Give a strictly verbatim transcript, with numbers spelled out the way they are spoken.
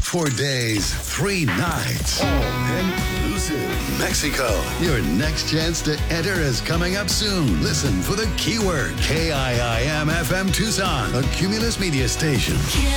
Four days, three nights, all inclusive. Mexico. Your next chance to enter is coming up soon. Listen for the keyword. K I I M F M Tucson, a Cumulus media station.